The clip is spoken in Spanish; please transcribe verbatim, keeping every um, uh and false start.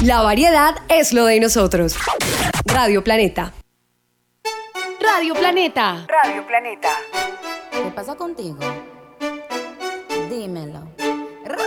La variedad es lo de nosotros. Radio Planeta. Radio Planeta. Radio Planeta. ¿Qué pasa contigo? Dímelo.